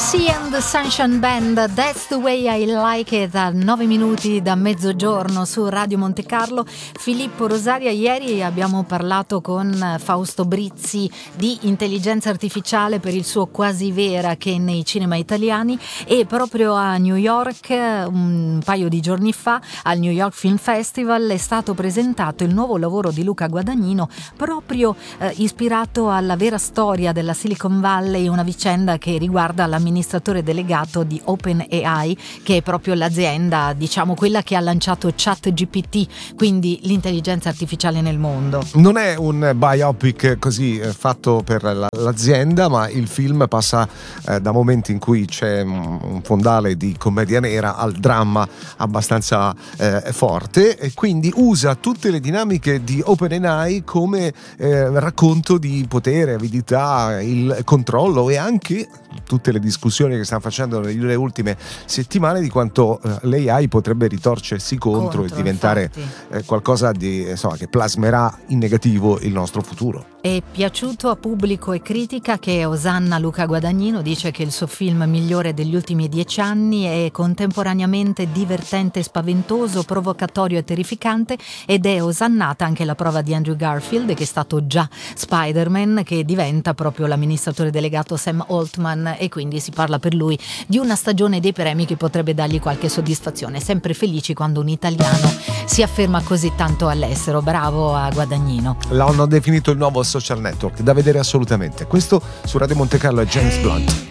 Lucy and the Sunshine Band, That's the Way I Like It, a 9 minuti da mezzogiorno su Radio Monte Carlo. Filippo Rosaria, ieri abbiamo parlato con Fausto Brizzi di intelligenza artificiale per il suo Quasi Vera, che è nei cinema italiani, e proprio a New York un paio di giorni fa al New York Film Festival è stato presentato il nuovo lavoro di Luca Guadagnino, proprio ispirato alla vera storia della Silicon Valley, una vicenda che riguarda l'amministratore delegato di OpenAI, che è proprio l'azienda, diciamo quella che ha lanciato ChatGPT, quindi l'intelligenza artificiale nel mondo. Non è un biopic così fatto per l'azienda, ma il film passa da momenti in cui c'è un fondale di commedia nera al dramma abbastanza forte, e quindi usa tutte le dinamiche di OpenAI come racconto di potere, avidità, il controllo e anche tutte le discussioni che stanno facendo nelle ultime settimane di quanto l'AI potrebbe ritorcersi contro e diventare qualcosa di, insomma, che plasmerà in negativo il nostro futuro. È piaciuto a pubblico e critica che osanna Luca Guadagnino, dice che il suo film migliore degli ultimi 10 anni è contemporaneamente divertente e spaventoso, provocatorio e terrificante, ed è osannata anche la prova di Andrew Garfield, che è stato già Spider-Man, che diventa proprio l'amministratore delegato Sam Altman, e quindi si parla per lui di una stagione dei premi che potrebbe dargli qualche soddisfazione. Sempre felici quando un italiano si afferma così tanto all'estero. Bravo a Guadagnino. L'hanno definito il nuovo social network da vedere assolutamente. Questo su Radio Monte Carlo è James Blunt.